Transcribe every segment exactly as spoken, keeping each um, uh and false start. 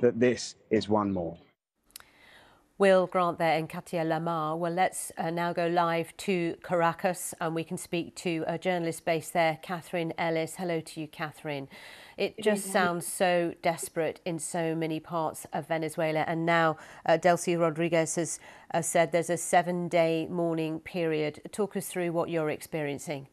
that this is one more. Will Grant there and Katia Lamar. Well, let's uh, now go live to Caracas and we can speak to a journalist based there, Catherine Ellis. Hello to you, Catherine. It just sounds so desperate in so many parts of Venezuela. And now uh, Delcy Rodriguez has uh, said there's a seven-day mourning period. Talk us through what you're experiencing.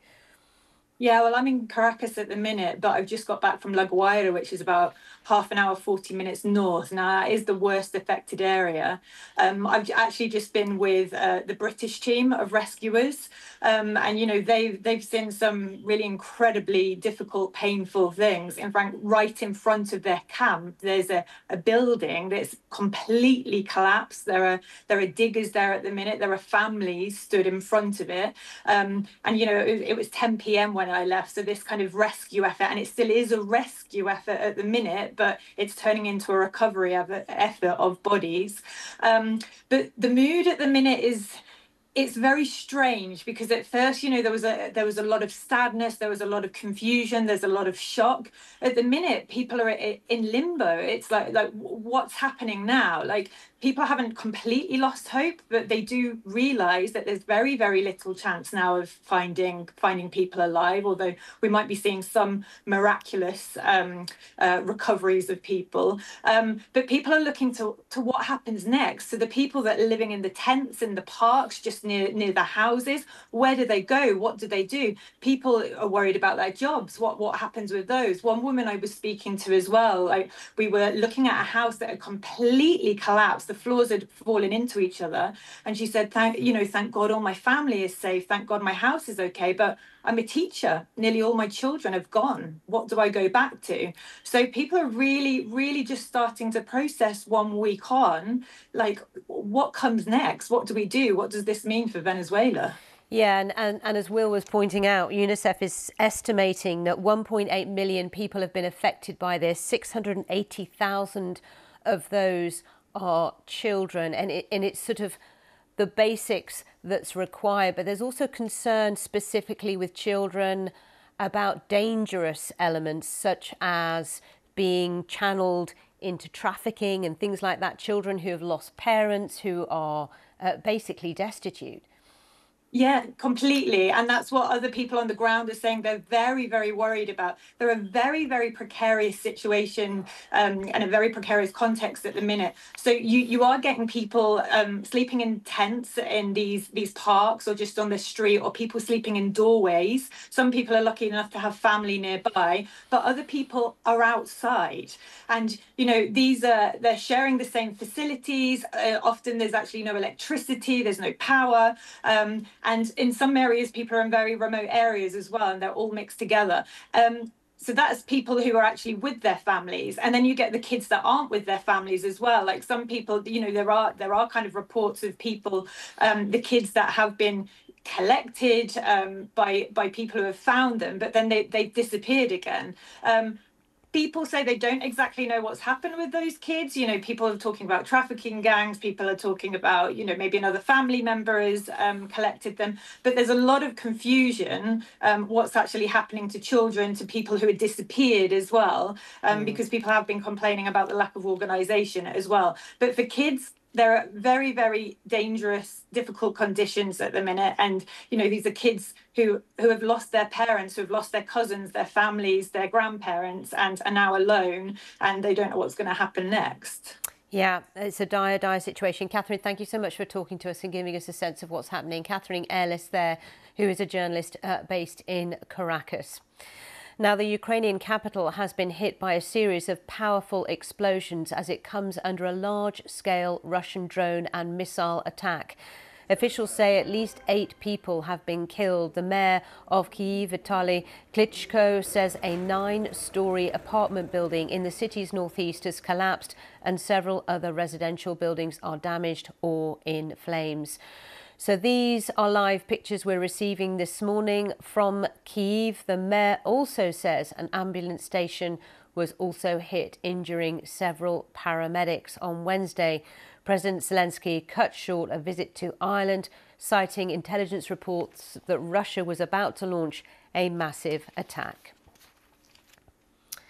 Yeah, well, I'm in Caracas at the minute, but I've just got back from La Guaira, which is about half an hour, forty minutes north. Now, that is the worst affected area. Um, I've actually just been with uh, the British team of rescuers. Um, and, you know, they've, they've seen some really incredibly difficult, painful things. In fact, right in front of their camp, there's a, a building that's completely collapsed. There are, there are diggers there at the minute. There are families stood in front of it. Um, and, you know, it, it was ten p m when I left, so this kind of rescue effort, and it still is a rescue effort at the minute, but it's turning into a recovery effort of bodies. Um, but the mood at the minute is, it's very strange, because at first, you know, there was a there was a lot of sadness, there was a lot of confusion, there's a lot of shock. At the minute, people are in limbo. It's like like what's happening now? Like, people haven't completely lost hope, but they do realise that there's very, very little chance now of finding finding people alive, although we might be seeing some miraculous um, uh, recoveries of people. Um, but people are looking to, to what happens next. So the people that are living in the tents, in the parks, just near, near the houses, where do they go? What do they do? People are worried about their jobs. What, what happens with those? One woman I was speaking to as well, like, we were looking at a house that had completely collapsed. The floors had fallen into each other, and she said, "Thank you know, thank God all my family is safe. Thank God my house is okay. But I'm a teacher. Nearly all my children have gone. What do I go back to?" So people are really, really just starting to process one week on, like, what comes next? What do we do? What does this mean for Venezuela? Yeah, and, and, and as Will was pointing out, UNICEF is estimating that one point eight million people have been affected by this. six hundred eighty thousand of those are children, and, it, and it's sort of the basics that's required. But there's also concern specifically with children about dangerous elements, such as being channeled into trafficking and things like that. Children who have lost parents, who are uh, basically destitute. Yeah, completely. And that's what other people on the ground are saying. They're very, very worried about. They're a very, very precarious situation um, and a very precarious context at the minute. So you, you are getting people um, sleeping in tents in these, these parks, or just on the street, or people sleeping in doorways. Some people are lucky enough to have family nearby, but other people are outside. And, you know, these are, they're sharing the same facilities. Uh, often there's actually no electricity, there's no power. Um, And in some areas, people are in very remote areas as well, and they're all mixed together. Um, so that's people who are actually with their families. And then you get the kids that aren't with their families as well. Like, some people, you know, there are there are kind of reports of people, um, the kids that have been collected um, by by people who have found them, but then they, they've disappeared again. Um, People say they don't exactly know what's happened with those kids. You know, people are talking about trafficking gangs. People are talking about, you know, maybe another family member has um, collected them. But there's a lot of confusion um, what's actually happening to children, to people who had disappeared as well, um, mm. because people have been complaining about the lack of organisation as well. But for kids, there are very, very dangerous, difficult conditions at the minute. And, you know, these are kids who, who have lost their parents, who have lost their cousins, their families, their grandparents, and are now alone, and they don't know what's going to happen next. Yeah, it's a dire, dire situation. Catherine, thank you so much for talking to us and giving us a sense of what's happening. Catherine Ellis there, who is a journalist uh, based in Caracas. Now, the Ukrainian capital has been hit by a series of powerful explosions as it comes under a large-scale Russian drone and missile attack. Officials say at least eight people have been killed. The mayor of Kyiv, Vitaly Klitschko, says a nine-storey apartment building in the city's northeast has collapsed and several other residential buildings are damaged or in flames. So these are live pictures we're receiving this morning from Kyiv. The mayor also says an ambulance station was also hit, injuring several paramedics. On Wednesday, President Zelensky cut short a visit to Ireland, citing intelligence reports that Russia was about to launch a massive attack.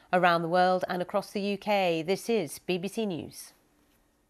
Around the world and across the U K, this is B B C News.